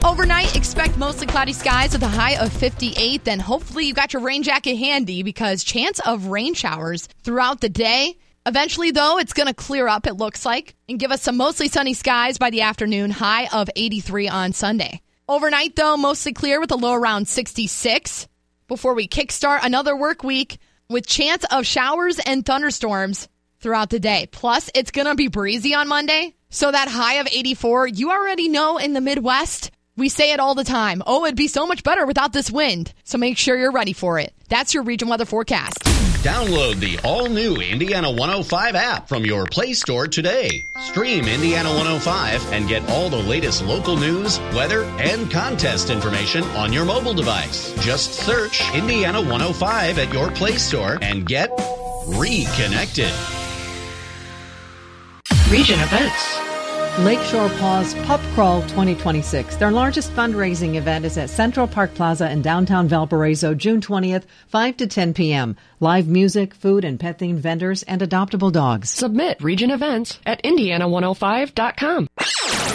Overnight, expect mostly cloudy skies with a high of 58. Then hopefully you got your rain jacket handy because chance of rain showers throughout the day. Eventually, though, it's going to clear up, it looks like, and give us some mostly sunny skies by the afternoon, high of 83 on Sunday. Overnight, though, mostly clear with a low around 66 before we kickstart another work week with chance of showers and thunderstorms throughout the day. Plus, it's going to be breezy on Monday, so that high of 84, you already know in the Midwest, we say it all the time. Oh, it'd be so much better without this wind. So make sure you're ready for it. That's your region weather forecast. Download the all-new Indiana 105 app from your Play Store today. Stream Indiana 105 and get all the latest local news, weather, and contest information on your mobile device. Just search Indiana 105 at your Play Store and get reconnected. Region events. Lakeshore Paws Pup Crawl 2026. Their largest fundraising event is at Central Park Plaza in downtown Valparaiso, June 20th, 5 to 10 p.m. Live music, food, and pet-themed vendors, and adoptable dogs. Submit region events at Indiana105.com.